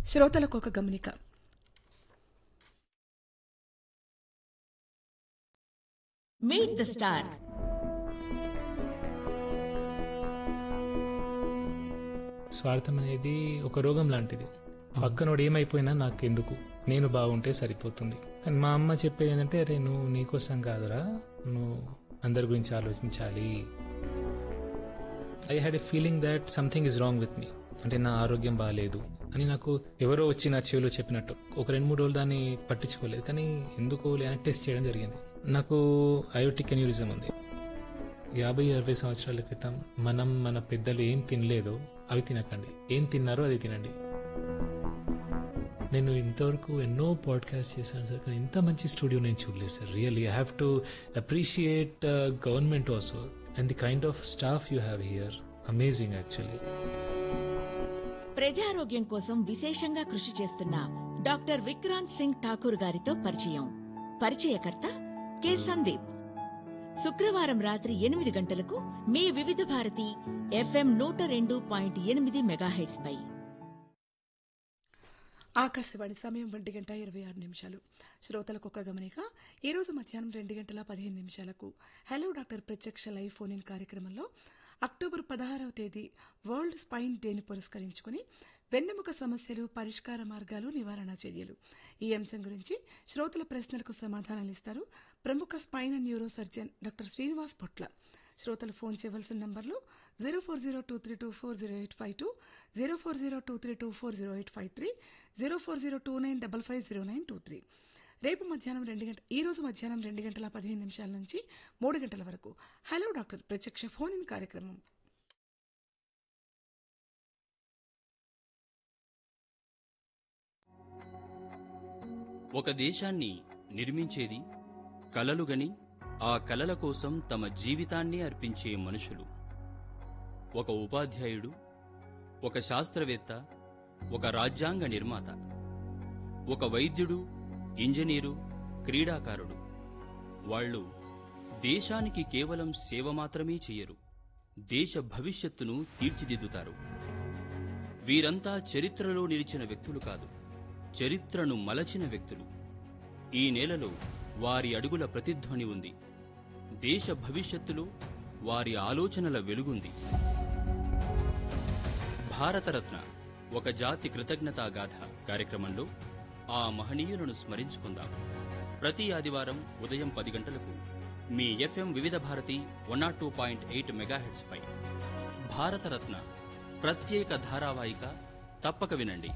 శ్రోతలకు ఒక గమనిక. Meet the star. స్వార్థం అనేది ఒక రోగం లాంటిది. పక్కనోడు ఏమైపోయినా నాకెందుకు, నేను బాగుంటే సరిపోతుంది. కానీ మా అమ్మ చెప్పేది ఏంటంటే, అరే నువ్వు నీకోసం కాదురా, నువ్వు అందరి గురించి ఆలోచించాలి. I had a feeling that something is wrong with me, అంటే నా ఆరోగ్యం బాగాలేదు అని నాకు ఎవరో వచ్చి నా చెవిలో చెప్పినట్టు. ఒక 2-3 రోజులు దాన్ని పట్టించుకోలేదు, కానీ ఎందుకు లేని టెస్ట్ చేయడం జరిగింది. నాకు అయోటిక్ అన్యూరిజం ఉంది. 50-60 సంవత్సరాల క్రితం మన పెద్దలు ఏం తినలేదో అవి తినకండి, ఏం తిన్నారో అది తినండి. నేను ఇంతవరకు ఎన్నో పాడ్కాస్ట్ చేశాను సార్, కానీ ఇంత మంచి స్టూడియో నేను చూడలేదు sir. Really I have to appreciate government also and the kind of staff you have here. Amazing actually. ప్రజారోగ్యం కోసం విశేషంగా కృషి చేస్తున్న డాక్టర్ విక్రాంత్ సింగ్ ఠాకూర్ గారితో పరిచయం. పరిచయకర్త కె సందీప్. శుక్రవారం రాత్రి 8 గంటలకు మీ వివిధ భారతి FM 102.8 మెగాహెర్ట్జ్ పై. ఆకాశవాణి సమయం 1:26. శ్రోతలకు ఒక గమనిక. ఈరోజు మధ్యాహ్నం 2:15 హలో డాక్టర్ ప్రత్యక్ష లైవ్ ఫోన్ ఇన్ కార్యక్రమంలో అక్టోబర్ 16వ తేదీ వరల్డ్ స్పైన్ డేని పురస్కరించుకుని వెన్నెముక సమస్యలు, పరిష్కార మార్గాలు, నివారణ చర్యలు ఈ అంశం గురించి శ్రోతల ప్రశ్నలకు సమాధానాలు ఇస్తారు ప్రముఖ spine and neuro surgeon doctor Srinivas పొట్ల. శ్రోతలు ఫోన్ చేయవలసిన నంబర్లు 0402324085, 0402324085, 040295500923. రేపు మధ్యాహ్నం 2 గంటల ఈరోజు మధ్యాహ్నం 2:15 నుంచి 3 గంటల వరకు హలో డాక్టర్ ప్రత్యక్ష ఫోన్ ఇన్ కార్యక్రమం. ఒక దేశాన్ని నిర్మించేది కలలుగని, ఆ కలల కోసం తమ జీవితాన్ని అర్పించే మనుషులు. ఒక ఉపాధ్యాయుడు, ఒక శాస్త్రవేత్త, ఒక రాజ్యాంగ నిర్మాత, ఒక వైద్యుడు, ఇంజనీరు, క్రీడాకారుడు. వాళ్ళు దేశానికి కేవలం సేవ మాత్రమే చెయ్యరు, దేశ భవిష్యత్తును తీర్చిదిద్దుతారు. వీరంతా చరిత్రలో నిలిచిన వ్యక్తులు కాదు, చరిత్రను మలచిన వ్యక్తులు. ఈ నేలలో వారి అడుగుల ప్రతిధ్వని ఉంది, దేశ భవిష్యత్తులో వారి ఆలోచనల వెలుగుంది. భారతరత్న ఒక జాతి కృతజ్ఞతాగాథ కార్యక్రమంలో ఆ మహనీయులను స్మరించుకుందాం. ప్రతి ఆదివారం ఉదయం 10 గంటలకు మీ FM వివిధ భారతి 102.8 మెగాహెర్ట్జ్ పై భారతరత్న ప్రత్యేక ధారావాహిక తప్పక వినండి.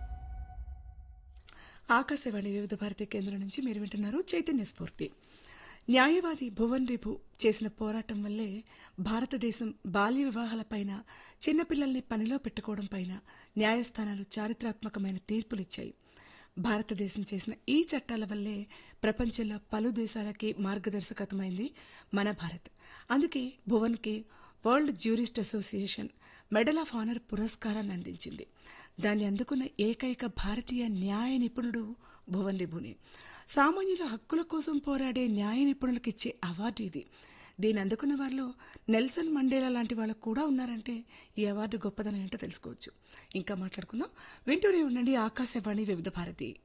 ఆకాశవాణి వివిధ భారతి కేంద్రం నుంచి మీరు వింటున్నారు చైతన్య స్ఫూర్తి. న్యాయవాది భువన్ రిపు చేసిన పోరాటం వల్లే భారతదేశం బాల్య వివాహాలపైన, చిన్నపిల్లల్ని పనిలో పెట్టుకోవడం పైన న్యాయస్థానాలు చారిత్రాత్మకమైన తీర్పులిచ్చాయి. భారతదేశం చేసిన ఈ చట్టాల వల్లే ప్రపంచంలో పలు దేశాలకి మార్గదర్శకత్వమైంది మన భారత్. అందుకే భువన్కి world jurist association medal of honour పురస్కారాన్ని అందించింది. దాన్ని అందుకున్న ఏకైక భారతీయ న్యాయ నిపుణుడు భువన్ రిపునే. సామాన్యుల హక్కుల కోసం పోరాడే న్యాయ నిపుణులకు ఇచ్చే అవార్డు ఇది. దీన్ని అందుకున్న వారిలో నెల్సన్ మండేలా లాంటి వాళ్ళు కూడా ఉన్నారంటే ఈ అవార్డు గొప్పదనం ఏంటో తెలుసుకోవచ్చు. ఇంకా మాట్లాడుకుందాం. వింటూనే ఉండండి ఆకాశవాణి వివిధ భారతి.